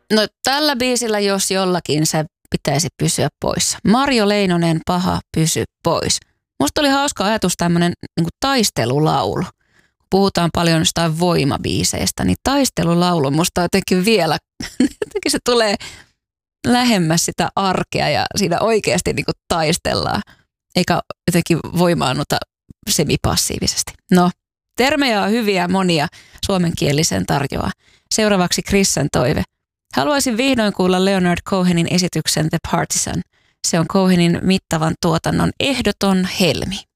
No tällä biisillä jos jollakin se pitäisi pysyä poissa. Marjo Leinonen, Paha, pysy pois. Musta oli hauska ajatus tämmönen niin kuin taistelulaulu. Puhutaan paljon jostain voimabiiseistä, niin taistelulaulu musta jotenkin vielä, jotenkin se tulee lähemmäs sitä arkea ja siinä oikeasti niin kuin taistellaan, eikä jotenkin voimaannuta semipassiivisesti. No, termejä on hyviä monia suomenkielisen tarjoaa. Seuraavaksi Krissen toive. Haluaisin vihdoin kuulla Leonard Cohenin esityksen The Partisan. Se on Cohenin mittavan tuotannon ehdoton helmi.